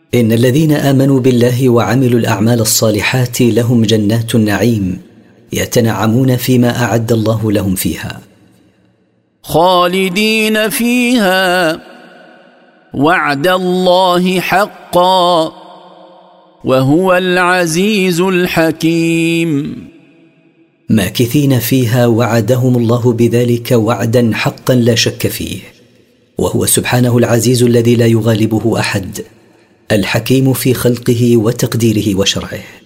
إن الذين آمنوا بالله وعملوا الأعمال الصالحات لهم جنات النعيم يتنعمون فيما أعد الله لهم فيها خالدين فيها وعد الله حقا وهو العزيز الحكيم. ماكثين فيها وعدهم الله بذلك وعدا حقا لا شك فيه، وهو سبحانه العزيز الذي لا يغالبه أحد، الحكيم في خلقه وتقديره وشرعه.